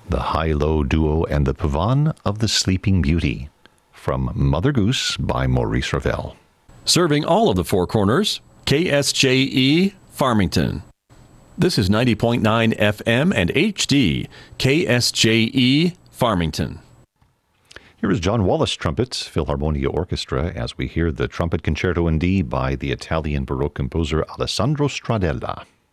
the high-low duo and the Pavane of the Sleeping Beauty, from Mother Goose by Maurice Ravel. Serving all of the Four Corners, KSJE Farmington. This is 90.9 FM and HD, KSJE Farmington. Here is John Wallace Trumpets Philharmonia Orchestra as we hear the Trumpet Concerto in D by the Italian Baroque composer Alessandro Stradella.